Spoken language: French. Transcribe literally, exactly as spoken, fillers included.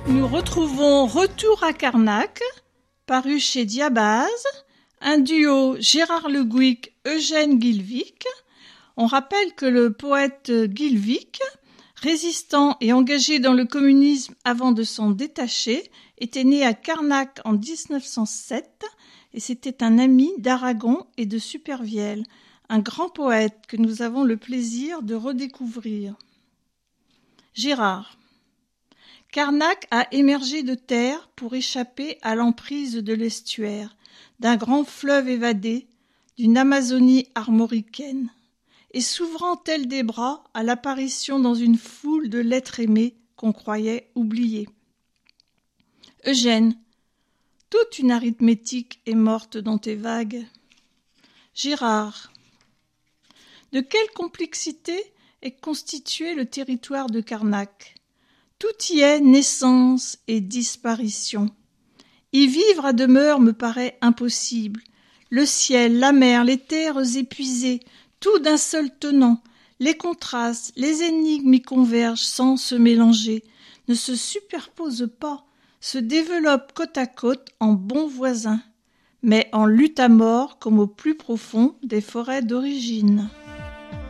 Nous retrouvons Retour à Carnac, paru chez Diabase, un duo Gérard Le Gouic, Eugène Guilvic. On rappelle que le poète Guilvic, résistant et engagé dans le communisme avant de s'en détacher, était né à Carnac en dix-neuf cent sept et c'était un ami d'Aragon et de Supervielle, un grand poète que nous avons le plaisir de redécouvrir. Gérard. Carnac a émergé de terre pour échapper à l'emprise de l'estuaire, d'un grand fleuve évadé, d'une Amazonie armoricaine, et s'ouvrant tel des bras à l'apparition dans une foule de l'être aimé qu'on croyait oublié. Eugène, toute une arithmétique est morte dans tes vagues. Gérard, de quelle complexité est constitué le territoire de Carnac? Tout y est naissance et disparition. Y vivre à demeure me paraît impossible. Le ciel, la mer, les terres épuisées, tout d'un seul tenant, les contrastes, les énigmes y convergent sans se mélanger, ne se superposent pas, se développent côte à côte en bons voisins, mais en lutte à mort comme au plus profond des forêts d'origine.